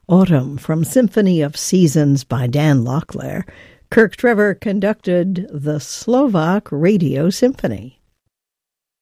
Autumn from Symphony of Seasons by Dan Locklear. Kirk Trevor conducted the Slovak Radio Symphony.